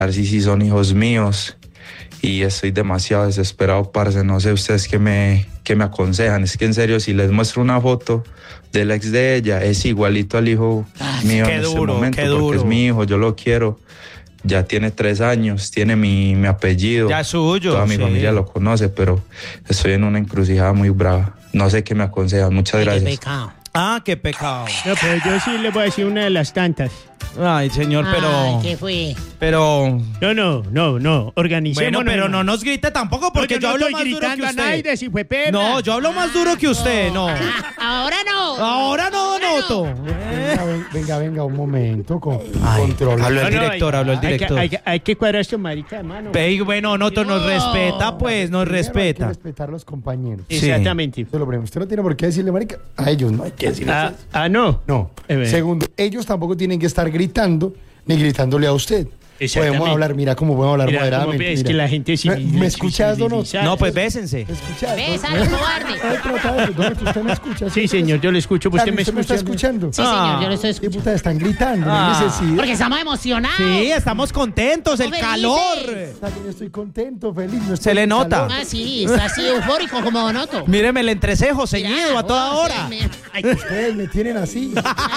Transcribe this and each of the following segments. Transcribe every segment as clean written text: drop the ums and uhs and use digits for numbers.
ver si son hijos míos. Y estoy demasiado desesperado, parce. No sé ustedes qué me aconsejan. Es que en serio, si les muestro una foto del ex de ella, es igualito al hijo mío en este momento, porque es mi hijo, yo lo quiero. Ya tiene 3 años, tiene mi apellido. Ya es suyo. Toda mi familia lo conoce, pero estoy en una encrucijada muy brava. No sé qué me aconsejan. Muchas gracias. Qué pecado. Qué pecado. No, pero yo sí le voy a decir una de las tantas. Ay, señor, pero... Ay, ¿qué fue? Pero... No, organicémonos. Bueno, pero no nos grite tampoco, porque yo hablo más duro que usted. No, yo hablo más duro que usted, no. Ahora no. Ahora no, Noto. Venga, un momento, control. Habló el director. Hay que cuadrar esto, marica, hermano. Bueno, Noto, nos respeta, pues, nos respeta. Hay que respetar a los compañeros. Exactamente. Usted no tiene por qué decirle, marica, a ellos no hay que decirle. No. No. Segundo, ellos tampoco tienen que estar gritando, ni gritándole a usted. Podemos hablar, mira cómo podemos hablar moderadamente. Es que la gente sí. ¿Me escuchas o no? No, pues bésense. ¿Me escuchas? Bésalo, cobarde. ¿Usted me escucha? Sí, señor, yo le escucho. ¿Usted me está escuchando? Sí, señor, yo lo estoy escuchando. ¿Qué puta están gritando? No hay necesidad. Porque estamos emocionados. Sí, estamos contentos, el calor. Yo estoy contento, feliz. Se le nota. Sí, está así eufórico como Noto. Míreme el entrecejo ceñido a toda hora. Ustedes me tienen así.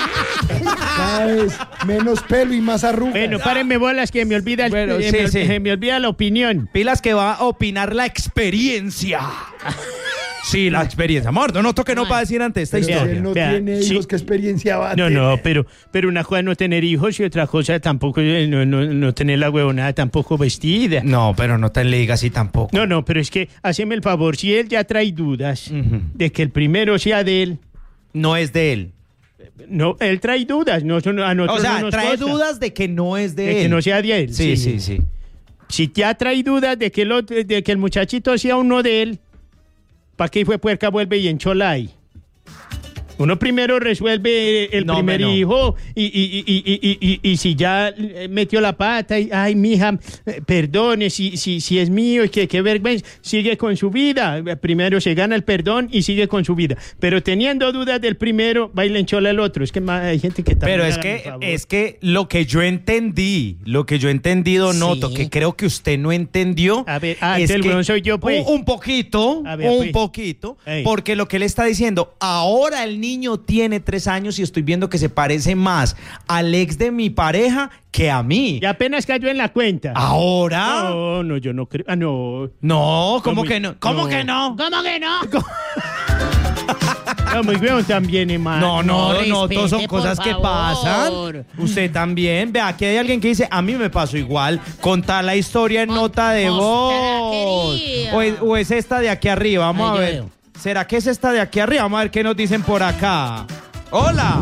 Cada vez menos pelo y más arrugas. Bueno, párenme bolas que me olvida me olvida la opinión. Pilas que va a opinar la experiencia. Sí, la experiencia. Amor, no toque no para decir ante esta historia. Él no tiene hijos, ¿qué experiencia va a tener? No, pero una cosa es no tener hijos y otra cosa tampoco no tener la huevonada tampoco vestida. No, pero no te le digas así tampoco. No, pero es que haceme el favor, si él ya trae dudas de que el primero sea de él. No es de él. No, él trae dudas. A nosotros trae dudas de que no es de él. De que no sea de él. Sí. Si ya trae dudas de que el muchachito sea uno de él, ¿para qué fue puerca vuelve y enchola ahí? Uno primero resuelve el primer hijo y si ya metió la pata y, ay, mija, perdone, si es mío y qué vergüenza, sigue con su vida. Primero se gana el perdón y sigue con su vida. Pero teniendo dudas del primero, va y le enchola el otro. Es que hay gente que también... Pero es que lo que yo entendí, Noto, que creo que usted no entendió... A ver, es que el soy yo, pues. Un poquito, porque lo que él está diciendo, ahora el niño tiene 3 años y estoy viendo que se parece más al ex de mi pareja que a mí. Y apenas cayó en la cuenta. ¿Ahora? No, yo no creo. No. No, ¿cómo que no? ¿Cómo que no? ¿Cómo que no? No, muy bien también, hermano. No, todas son cosas que pasan. Usted también. Vea, aquí hay alguien que dice, a mí me pasó igual. Contar la historia en nota de voz. O es esta de aquí arriba. Vamos a ver. ¿Será que es esta de aquí arriba? Vamos a ver qué nos dicen por acá. ¡Hola!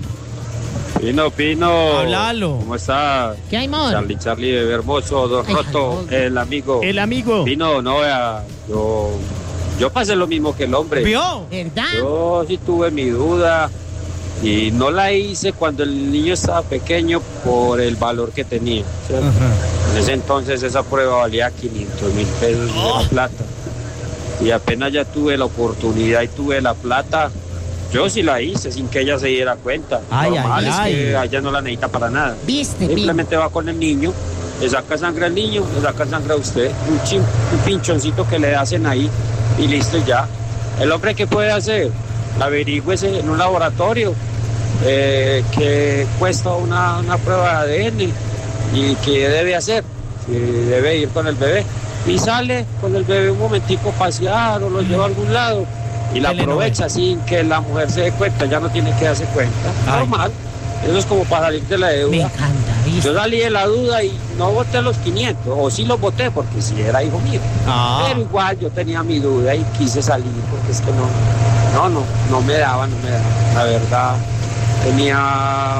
Pino. Háblalo. ¿Cómo estás? ¿Qué hay, amor? Charlie, bebé hermoso, Don Roto, el amigo. Pino, no, vea, yo pasé lo mismo que el hombre. ¿Vio? ¿Verdad? Yo sí tuve mi duda y no la hice cuando el niño estaba pequeño por el valor que tenía, ¿cierto? En ese entonces esa prueba valía 500,000 pesos de la plata. Y apenas ya tuve la oportunidad y tuve la plata, yo sí la hice sin que ella se diera cuenta. Normal, es que ella no la necesita para nada. ¿Viste, simplemente va con el niño, le saca sangre al niño, le saca sangre a usted, un pinchoncito que le hacen ahí y listo ya. ¿El hombre qué puede hacer? Averígüese en un laboratorio que cuesta una prueba de ADN y qué debe hacer, si debe ir con el bebé. Y sale con el bebé un momentico a pasear o lo lleva a algún lado y la aprovecha sin que la mujer se dé cuenta, ya no tiene que darse cuenta. Normal, eso es como para salir de la deuda. Me encanta, ¿viste? Yo salí de la duda y no voté los 500, o sí los voté porque sí era hijo mío. Pero igual yo tenía mi duda y quise salir porque es que no me daba. La verdad, tenía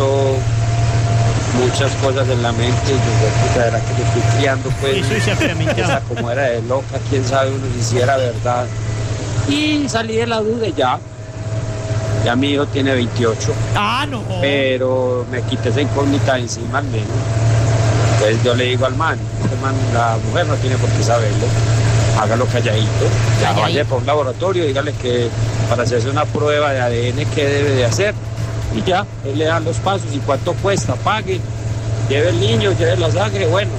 muchas cosas en la mente y yo era que me estoy criando pues esa como era de loca, quién sabe uno si era verdad, y salí de la duda y ya mi hijo tiene 28, pero me quité esa incógnita encima al menos. Entonces yo le digo al man, la mujer no tiene por qué saberlo, hágalo calladito, ya vaya por un laboratorio, dígale que para hacerse una prueba de ADN qué debe de hacer. Y ya, él le da los pasos y cuánto cuesta, pague lleve el niño, lleve la sangre, bueno,